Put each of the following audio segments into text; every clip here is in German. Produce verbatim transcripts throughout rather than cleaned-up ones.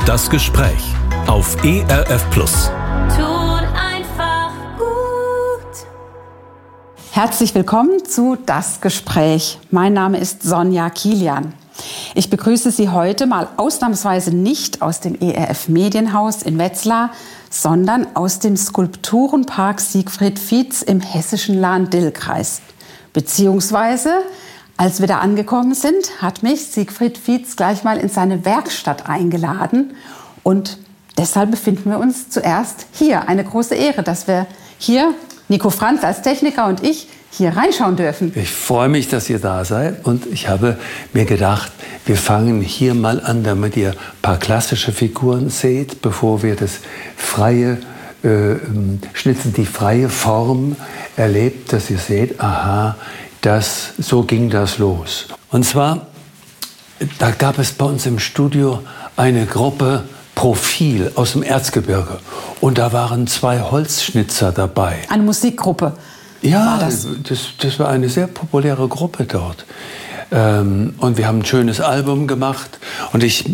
Das Gespräch auf E R F Plus. Tut einfach gut. Herzlich willkommen zu Das Gespräch. Mein Name ist Sonja Kilian. Ich begrüße Sie heute mal ausnahmsweise nicht aus dem E R F Medienhaus in Wetzlar, sondern aus dem Skulpturenpark Siegfried Fietz im hessischen Lahn-Dill-Kreis. Beziehungsweise, als wir da angekommen sind, hat mich Siegfried Fietz gleich mal in seine Werkstatt eingeladen. Und deshalb befinden wir uns zuerst hier. Eine große Ehre, dass wir hier, Nico Franz als Techniker und ich, hier reinschauen dürfen. Ich freue mich, dass ihr da seid. Und ich habe mir gedacht, wir fangen hier mal an, damit ihr ein paar klassische Figuren seht, bevor wir das freie äh, Schnitzen, die freie Form erlebt, dass ihr seht, aha, das, so ging das los. Und zwar, da gab es bei uns im Studio eine Gruppe Profil aus dem Erzgebirge. Und da waren zwei Holzschnitzer dabei. Eine Musikgruppe. Ja, war das? Das, das war eine sehr populäre Gruppe dort. Ähm, und wir haben ein schönes Album gemacht. Und ich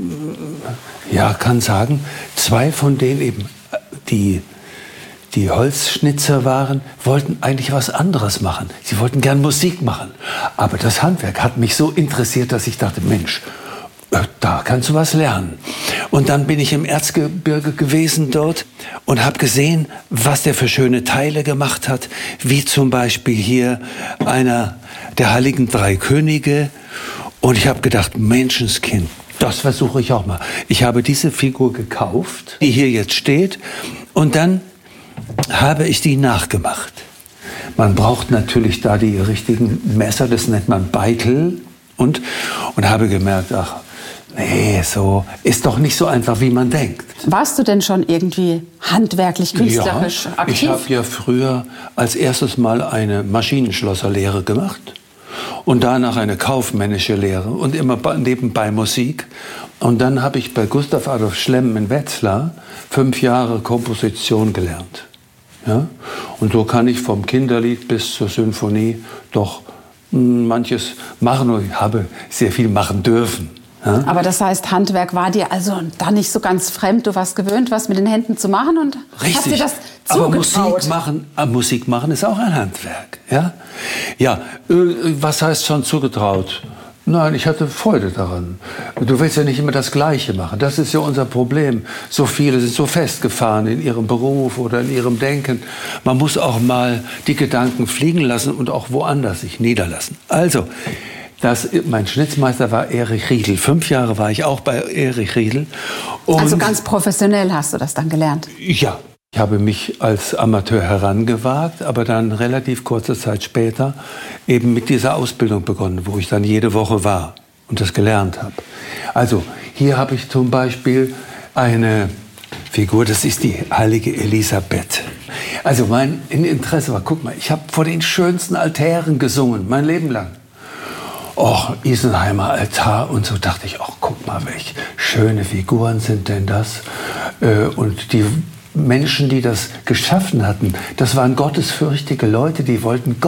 ja, kann sagen, zwei von denen eben, die, die Holzschnitzer waren, wollten eigentlich was anderes machen. Sie wollten gern Musik machen. Aber das Handwerk hat mich so interessiert, dass ich dachte, Mensch, da kannst du was lernen. Und dann bin ich im Erzgebirge gewesen dort und habe gesehen, was der für schöne Teile gemacht hat, wie zum Beispiel hier einer der Heiligen Drei Könige. Und ich habe gedacht, Menschenskind, das versuche ich auch mal. Ich habe diese Figur gekauft, die hier jetzt steht, und dann habe ich die nachgemacht. Man braucht natürlich da die richtigen Messer, das nennt man Beitel. Und, und habe gemerkt, ach, nee, so ist doch nicht so einfach, wie man denkt. Warst du denn schon irgendwie handwerklich, künstlerisch ja, aktiv? Ich habe ja früher als erstes mal eine Maschinenschlosserlehre gemacht und danach eine kaufmännische Lehre und immer nebenbei Musik. Und dann habe ich bei Gustav Adolf Schlemm in Wetzlar fünf Jahre Komposition gelernt. Ja? Und so kann ich vom Kinderlied bis zur Sinfonie doch manches machen, und ich habe sehr viel machen dürfen. Ja? Aber das heißt, Handwerk war dir also da nicht so ganz fremd. Du warst gewöhnt, was mit den Händen zu machen und Richtig. hast dir das Aber zugetraut. Musik machen, äh, Musik machen ist auch ein Handwerk. Ja, ja äh, was heißt schon zugetraut? Nein, ich hatte Freude daran. Du willst ja nicht immer das Gleiche machen. Das ist ja unser Problem. So viele sind so festgefahren in ihrem Beruf oder in ihrem Denken. Man muss auch mal die Gedanken fliegen lassen und auch woanders sich niederlassen. Also, das, mein Schnitzmeister war Erich Riedl. Fünf Jahre war ich auch bei Erich Riedl. Und also ganz professionell hast du das dann gelernt? Ja. Ich habe mich als Amateur herangewagt, aber dann relativ kurze Zeit später eben mit dieser Ausbildung begonnen, wo ich dann jede Woche war und das gelernt habe. Also hier habe ich zum Beispiel eine Figur, das ist die heilige Elisabeth. Also mein Interesse war, guck mal, ich habe vor den schönsten Altären gesungen, mein Leben lang. Och, Isenheimer Altar, und so dachte ich, ach, guck mal, welche schöne Figuren sind denn das? Und die Menschen, die das geschaffen hatten, das waren gottesfürchtige Leute, die wollten Gott